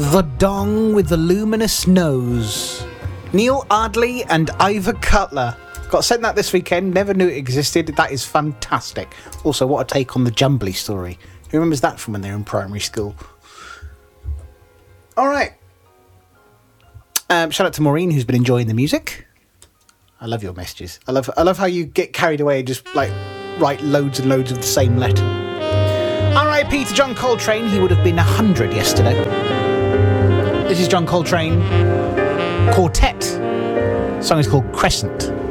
The Dong with the Luminous Nose. Neil Ardley and Ivor Cutler. Got sent that this weekend, never knew it existed. That is fantastic. Also, what a take on the Jumbly story. Who remembers that from when they were in primary school? Alright. Shout out to Maureen, who's been enjoying the music. I love your messages. I love how you get carried away and just like write loads and loads of the same letter. R.I.P. to John Coltrane. He would have been 100 yesterday. This is John Coltrane Quartet. The song is called Crescent.